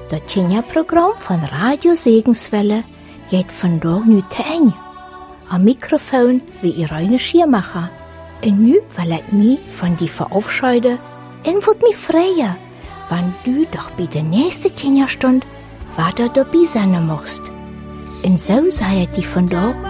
Das Kinderprogramm von Radio Segenswelle geht vandaag nu te einde. Am Mikrofon wie Irene Schiermacher. En nu wil ik mij van die verabschieden en wordt mij freien, wann du doch bij de nächste Kinderstund weiter dabei sein mocht. En zo sei het die vandaag